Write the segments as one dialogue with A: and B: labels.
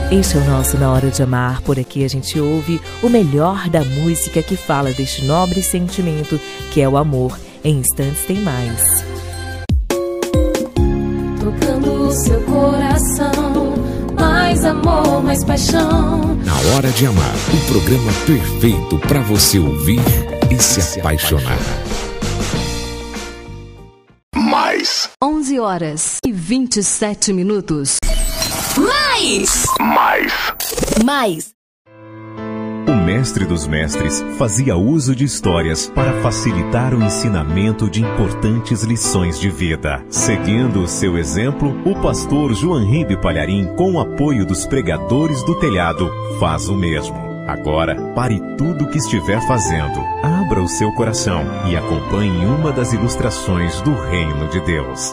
A: Este é o nosso Na Hora de Amar. Por aqui a gente ouve o melhor da música que fala deste nobre sentimento que é o amor. Em instantes tem mais.
B: Tocando o seu coração, mais amor, mais paixão.
C: Na Hora de Amar, o programa perfeito para você ouvir e se apaixonar. Mais
D: 11h27.
B: Mais.
E: O mestre dos mestres fazia uso de histórias para facilitar o ensinamento de importantes lições de vida. Seguindo o seu exemplo, o pastor João Ribe Palharim, com o apoio dos pregadores do telhado, faz o mesmo. Agora, pare tudo o que estiver fazendo, abra o seu coração e acompanhe uma das ilustrações do Reino de Deus.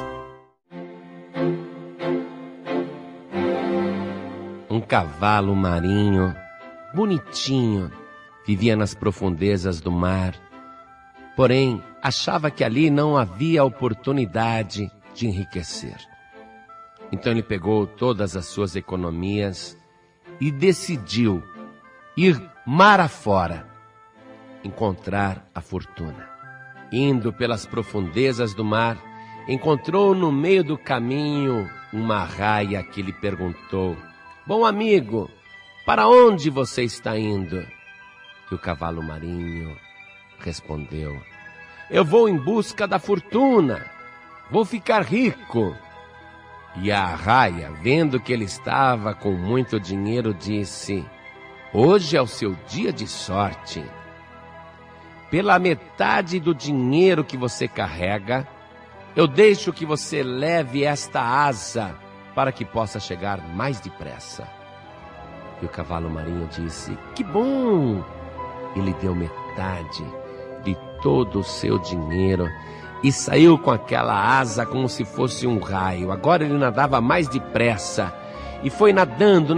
F: Um cavalo marinho, bonitinho, vivia nas profundezas do mar, porém achava que ali não havia oportunidade de enriquecer. Então ele pegou todas as suas economias e decidiu ir mar afora, encontrar a fortuna. Indo pelas profundezas do mar, encontrou no meio do caminho uma arraia que lhe perguntou: "Bom amigo, para onde você está indo?" E o cavalo marinho respondeu: "Eu vou em busca da fortuna, vou ficar rico." E a arraia, vendo que ele estava com muito dinheiro, disse: "Hoje é o seu dia de sorte. Pela metade do dinheiro que você carrega, eu deixo que você leve esta asa para que possa chegar mais depressa." E o cavalo marinho disse: "Que bom!" Ele deu metade de todo o seu dinheiro e saiu com aquela asa como se fosse um raio. Agora ele nadava mais depressa e foi nadando,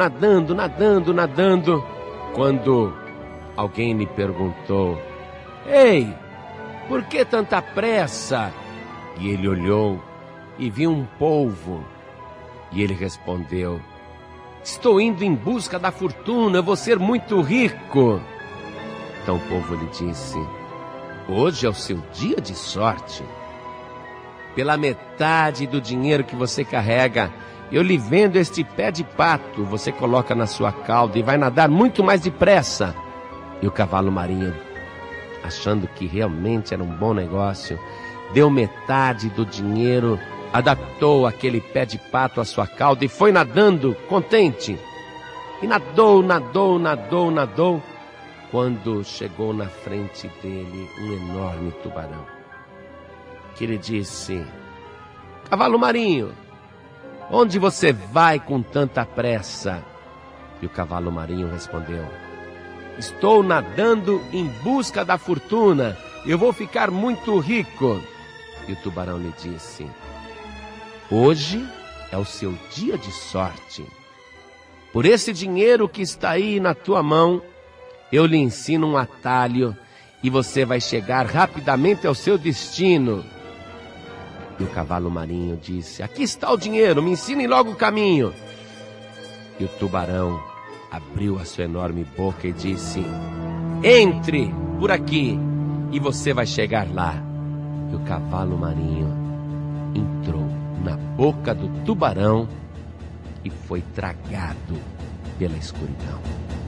F: quando alguém lhe perguntou: "Ei, por que tanta pressa?" E ele olhou e viu um polvo. E ele respondeu: "Estou indo em busca da fortuna, eu vou ser muito rico." Então o povo lhe disse: "Hoje é o seu dia de sorte. Pela metade do dinheiro que você carrega, eu lhe vendo este pé de pato, você coloca na sua cauda e vai nadar muito mais depressa." E o cavalo marinho, achando que realmente era um bom negócio, deu metade do dinheiro, adaptou aquele pé de pato à sua cauda e foi nadando contente. E nadou, quando chegou na frente dele um enorme tubarão, que lhe disse: "Cavalo marinho, onde você vai com tanta pressa?" E o cavalo marinho respondeu: "Estou nadando em busca da fortuna, eu vou ficar muito rico." E o tubarão lhe disse: "Hoje é o seu dia de sorte. Por esse dinheiro que está aí na tua mão, eu lhe ensino um atalho e você vai chegar rapidamente ao seu destino." E o cavalo marinho disse: "Aqui está o dinheiro, me ensine logo o caminho." E o tubarão abriu a sua enorme boca e disse: "Entre por aqui e você vai chegar lá." E o cavalo marinho entrou na boca do tubarão e foi tragado pela escuridão.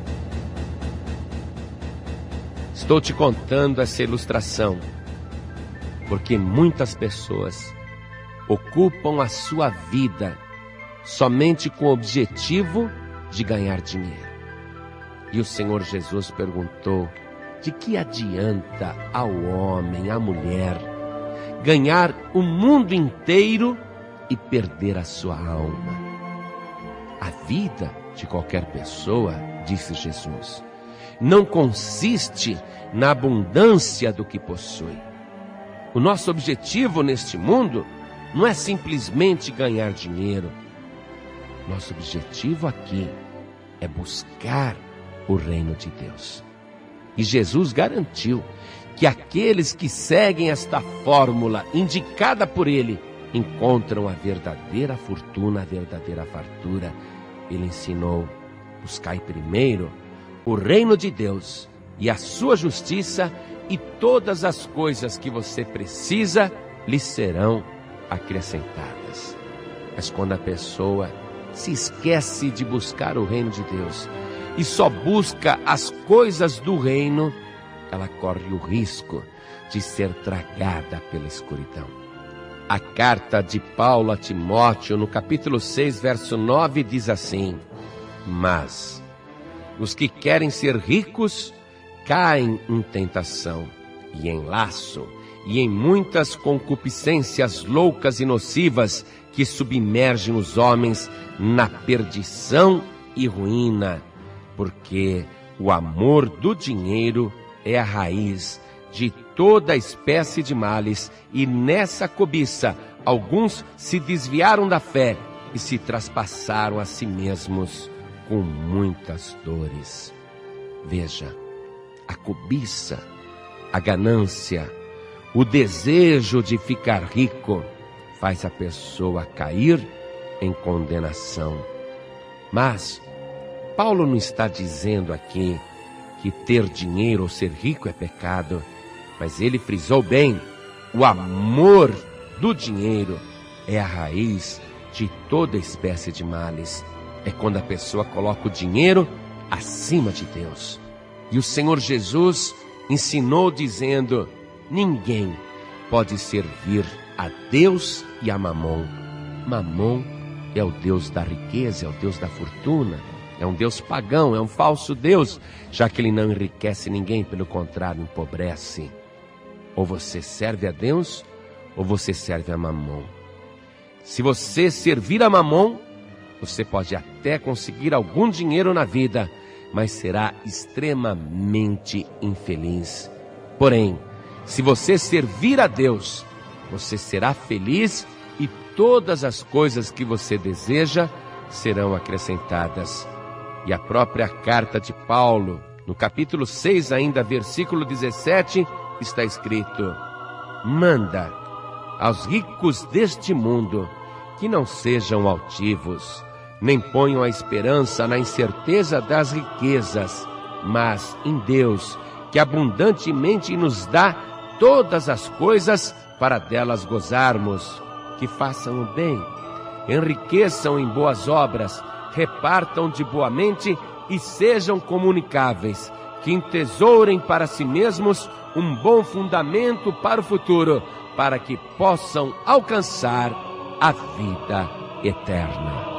F: Estou te contando essa ilustração porque muitas pessoas ocupam a sua vida somente com o objetivo de ganhar dinheiro. E o Senhor Jesus perguntou: de que adianta ao homem, à mulher, ganhar o mundo inteiro e perder a sua alma? A vida de qualquer pessoa, disse Jesus, não consiste na abundância do que possui. O nosso objetivo neste mundo não é simplesmente ganhar dinheiro. Nosso objetivo aqui é buscar o reino de Deus. E Jesus garantiu que aqueles que seguem esta fórmula indicada por Ele encontram a verdadeira fortuna, a verdadeira fartura. Ele ensinou Buscai primeiro o reino de Deus e a sua justiça, e todas as coisas que você precisa lhe serão acrescentadas. Mas quando a pessoa se esquece de buscar o reino de Deus e só busca as coisas do reino, ela corre o risco de ser tragada pela escuridão. A carta de Paulo a Timóteo, no capítulo 6, verso 9, diz assim: mas os que querem ser ricos caem em tentação e em laço e em muitas concupiscências loucas e nocivas que submergem os homens na perdição e ruína, porque o amor do dinheiro é a raiz de toda espécie de males, e nessa cobiça alguns se desviaram da fé e se traspassaram a si mesmos com muitas dores. Veja, a cobiça, a ganância, o desejo de ficar rico faz a pessoa cair em condenação. Mas Paulo não está dizendo aqui que ter dinheiro ou ser rico é pecado, mas ele frisou bem: o amor do dinheiro é a raiz de toda espécie de males. É quando a pessoa coloca o dinheiro acima de Deus. E o Senhor Jesus ensinou dizendo: ninguém pode servir a Deus e a Mamon. Mamon é o Deus da riqueza, é o Deus da fortuna, é um Deus pagão, é um falso Deus, já que ele não enriquece ninguém, pelo contrário, empobrece. Ou você serve a Deus, ou você serve a Mamon. Se você servir a Mamon, você pode até conseguir algum dinheiro na vida, mas será extremamente infeliz. Porém, se você servir a Deus, você será feliz e todas as coisas que você deseja serão acrescentadas. E a própria carta de Paulo, no capítulo 6, ainda versículo 17, está escrito: manda aos ricos deste mundo que não sejam altivos, nem ponham a esperança na incerteza das riquezas, mas em Deus, que abundantemente nos dá todas as coisas para delas gozarmos. Que façam o bem, enriqueçam em boas obras, repartam de boa mente e sejam comunicáveis, que entesourem para si mesmos um bom fundamento para o futuro, para que possam alcançar a vida eterna.